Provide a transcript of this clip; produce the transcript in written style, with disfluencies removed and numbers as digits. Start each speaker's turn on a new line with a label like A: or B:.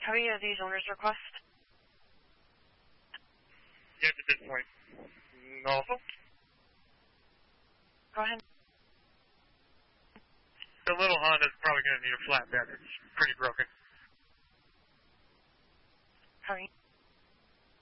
A: How are you? These owner's request?
B: Yes, at this point. Also?
A: Go ahead.
B: The little Honda's probably going to need a flat bed. It's pretty broken.
A: How are you?